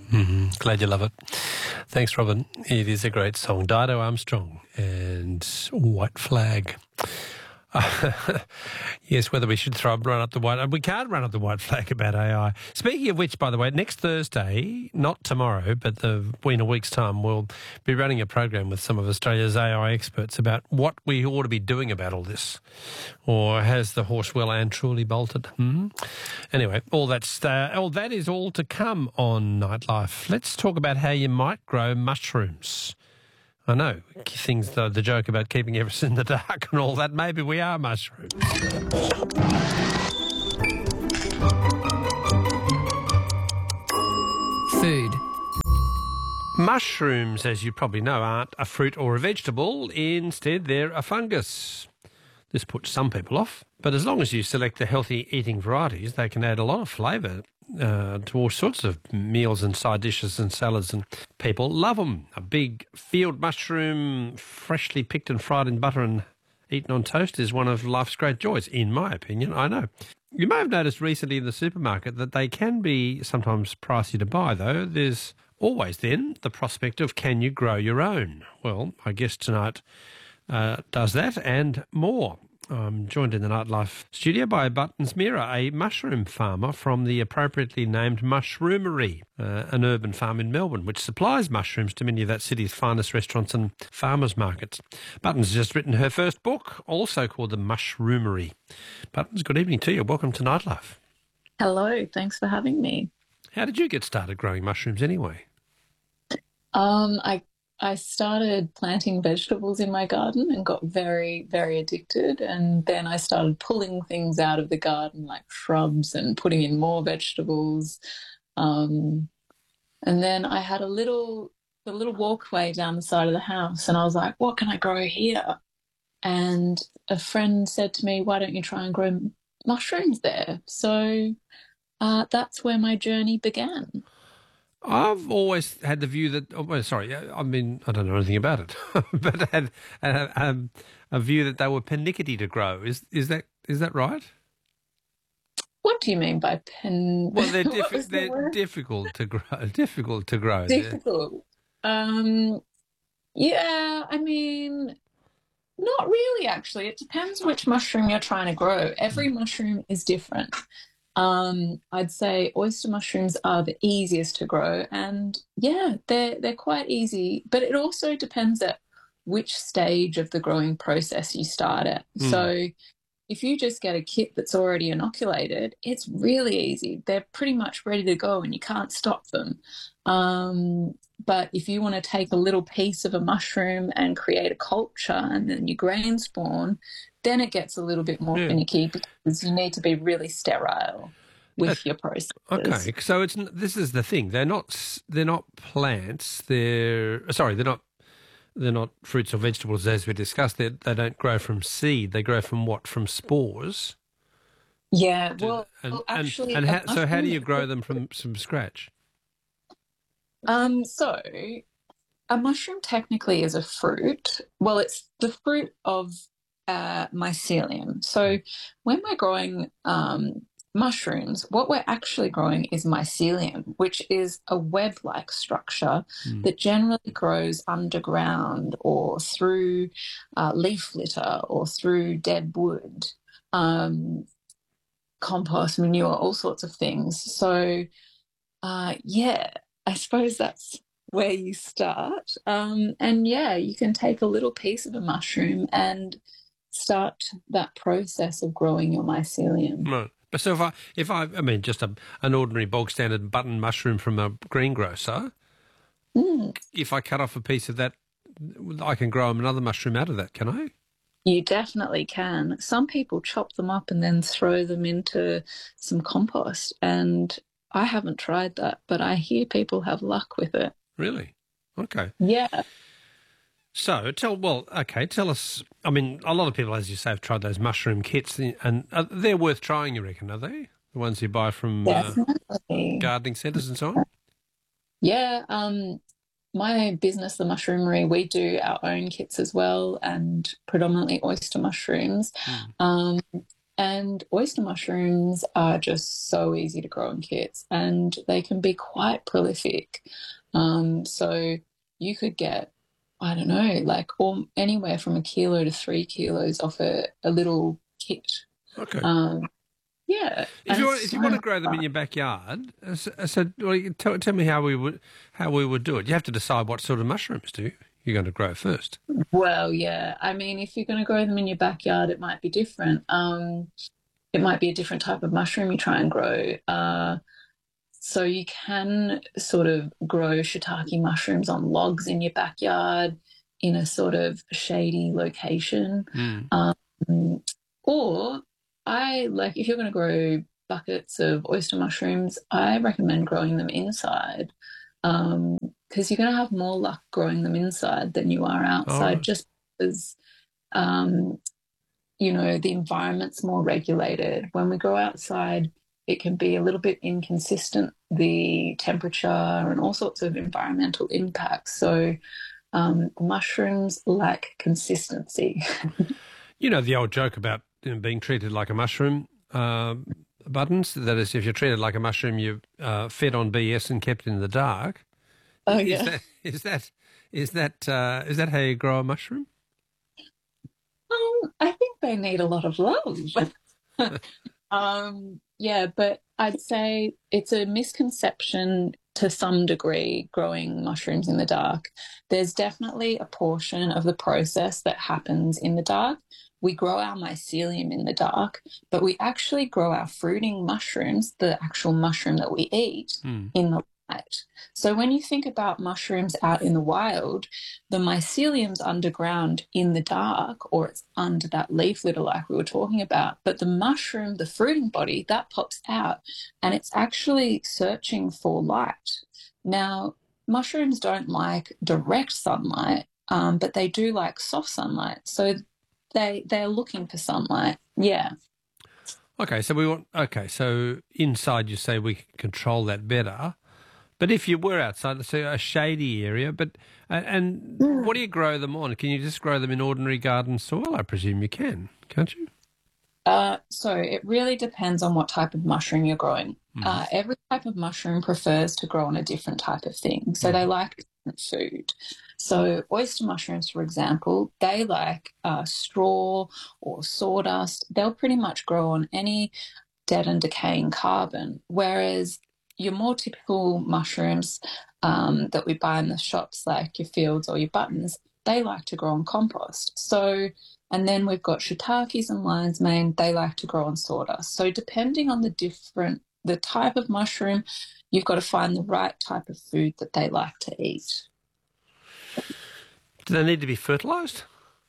Glad you love it. Thanks, Robin. It is a great song. Dido Armstrong and White Flag. Yes, whether we should run up the white... We can't run up the white flag about AI. Speaking of which, by the way, next Thursday, not tomorrow, but in a week's time, we'll be running a program with some of Australia's AI experts about what we ought to be doing about all this. Or has the horse well and truly bolted? Anyway, all that is all to come on Nightlife. Let's talk about how you might grow mushrooms. I know, things, the joke about keeping everything in the dark and all that, maybe we are mushrooms. Food. Mushrooms, as you probably know, aren't a fruit or a vegetable. Instead, they're a fungus. This puts some people off, but as long as you select the healthy eating varieties, they can add a lot of flavour to all sorts of meals and side dishes and salads, and people love them. A big field mushroom, freshly picked and fried in butter and eaten on toast, is one of life's great joys, in my opinion, I know. You may have noticed recently in the supermarket that they can be sometimes pricey to buy, though. There's always then the prospect of, can you grow your own? Well, I guess tonight does that and more. I'm joined in the Nightlife studio by Buttons Mira, a mushroom farmer from the appropriately named Mushroomery, an urban farm in Melbourne, which supplies mushrooms to many of that city's finest restaurants and farmers markets. Buttons has just written her first book, also called The Mushroomery. Buttons, good evening to you. Welcome to Nightlife. Hello, thanks for having me. How did you get started growing mushrooms anyway? I started planting vegetables in my garden and got very, very addicted. And then I started pulling things out of the garden like shrubs and putting in more vegetables. And then I had a little walkway down the side of the house, and I was like, what can I grow here? And a friend said to me, why don't you try and grow mushrooms there? So that's where my journey began. I've always had the view that, I don't know anything about it, but had a view that they were pernickety to grow. Is that right? What do you mean by Well, they're difficult to grow. Difficult to grow. Difficult. Yeah, I mean, not really, actually. It depends which mushroom you're trying to grow. Every mushroom is different. I'd say oyster mushrooms are the easiest to grow, and yeah, they're quite easy, but it also depends at which stage of the growing process you start at. So if you just get a kit that's already inoculated, it's really easy. They're pretty much ready to go and you can't stop them. But if you want to take a little piece of a mushroom and create a culture and then you grain spawn, then it gets a little bit more finicky because you need to be really sterile with your process. Okay, so this is the thing. They're not plants. They're not fruits or vegetables as we discussed. They don't grow from seed. They grow from what? From spores. Yeah. Actually, how do you grow them from scratch? So a mushroom technically is a fruit. Well, it's the fruit of mycelium. So when we're growing mushrooms, what we're actually growing is mycelium, which is a web-like structure that generally grows underground or through leaf litter or through dead wood, compost, manure, all sorts of things. So, I suppose that's where you start. And yeah, you can take a little piece of a mushroom and start that process of growing your mycelium. Right. But so if I mean, just an ordinary bog standard button mushroom from a greengrocer, if I cut off a piece of that, I can grow another mushroom out of that, can I? You definitely can. Some people chop them up and then throw them into some compost, and I haven't tried that, but I hear people have luck with it. Really? Okay. Yeah. So tell us, I mean, a lot of people, as you say, have tried those mushroom kits, and they're worth trying, you reckon, are they? The ones you buy from gardening centres and so on? Yeah. My business, The Mushroomery, we do our own kits as well, and predominantly oyster mushrooms. And oyster mushrooms are just so easy to grow in kits, and they can be quite prolific. So you could get, I don't know, like anywhere from 1 kilo to 3 kilos off a little kit. Okay. Yeah. If you want to grow them in your backyard, well, tell me how we would do it. You have to decide what sort of mushrooms you're going to grow first. Well, yeah. I mean, if you're going to grow them in your backyard, it might be different. It might be a different type of mushroom you try and grow. So you can sort of grow shiitake mushrooms on logs in your backyard in a sort of shady location. Or if you're going to grow buckets of oyster mushrooms, I recommend growing them inside, because you're going to have more luck growing them inside than you are outside, just because, the environment's more regulated. When we grow outside, it can be a little bit inconsistent, the temperature and all sorts of environmental impacts. So mushrooms like consistency. You know the old joke about being treated like a mushroom, Buttons. That is, if you're treated like a mushroom, you're fed on BS and kept in the dark. Oh yeah. Is that how you grow a mushroom? I think they need a lot of love. Yeah, but I'd say it's a misconception to some degree growing mushrooms in the dark. There's definitely a portion of the process that happens in the dark. We grow our mycelium in the dark, but we actually grow our fruiting mushrooms, the actual mushroom that we eat, in the light. So when you think about mushrooms out in the wild, the mycelium's underground in the dark, or it's under that leaf litter like we were talking about. But the mushroom, the fruiting body, that pops out and it's actually searching for light. Now, mushrooms don't like direct sunlight, but they do like soft sunlight. So they're looking for sunlight. Yeah. Okay, so inside you say we can control that better. But if you were outside, let's say a shady area, what do you grow them on? Can you just grow them in ordinary garden soil? I presume you can, can't you? So it really depends on what type of mushroom you're growing. Every type of mushroom prefers to grow on a different type of thing. So they like different food. So oyster mushrooms, for example, they like straw or sawdust. They'll pretty much grow on any dead and decaying carbon, whereas your more typical mushrooms that we buy in the shops, like your fields or your buttons, they like to grow on compost. So, and then we've got shiitakes and lion's mane, they like to grow on sawdust. So depending on the type of mushroom, you've got to find the right type of food that they like to eat. Do they need to be fertilised?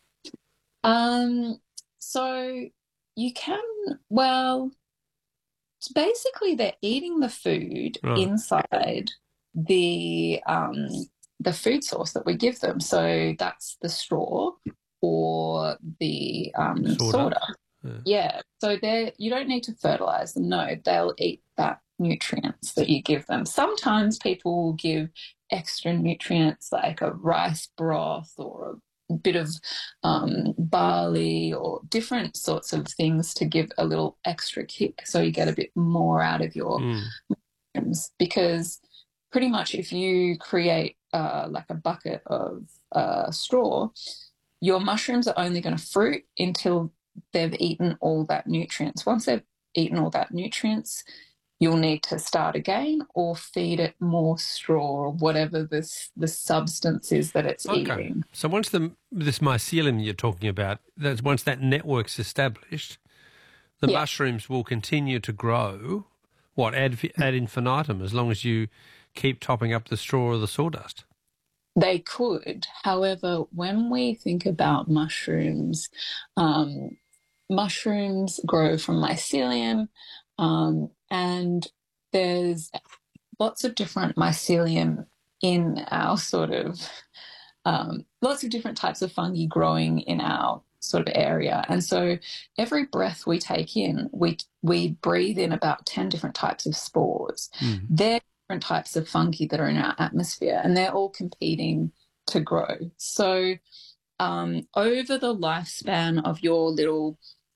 So you can, well, basically they're eating the food inside the food source that we give them. So that's the straw or the sawdust. Yeah. So you don't need to fertilize them. No, they'll eat that nutrients that you give them. Sometimes people will give extra nutrients like a rice broth or a bit of barley or different sorts of things to give a little extra kick so you get a bit more out of your mushrooms. Because pretty much if you create like a bucket of straw, your mushrooms are only going to fruit until they've eaten all that nutrients. Once they've eaten all that nutrients, you'll need to start again or feed it more straw or whatever the substance is that it's eating. So once this mycelium you're talking about, once that network's established, the mushrooms will continue to grow, ad infinitum, as long as you keep topping up the straw or the sawdust. They could. However, when we think about mushrooms, mushrooms grow from mycelium, and there's lots of different mycelium in our sort of, lots of different types of fungi growing in our sort of area. And so every breath we take in, we breathe in about 10 different types of spores. They're different types of fungi that are in our atmosphere, and they're all competing to grow. So over the lifespan of your little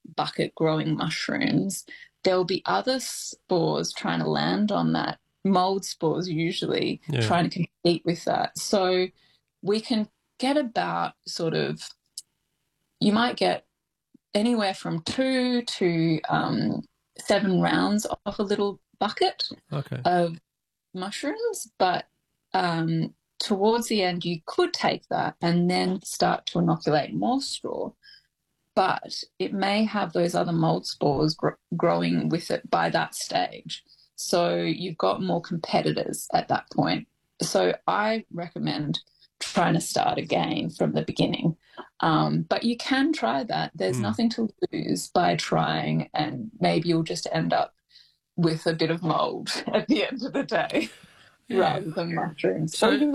bucket growing mushrooms, there'll be other spores trying to land on that, mold spores usually trying to compete with that. So we can get about you might get anywhere from 2 to 7 rounds off a little bucket of mushrooms, but towards the end you could take that and then start to inoculate more straw, but it may have those other mold spores growing with it by that stage. So you've got more competitors at that point. So I recommend trying to start again from the beginning. But you can try that. There's nothing to lose by trying, and maybe you'll just end up with a bit of mold at the end of the day rather than mushrooms. So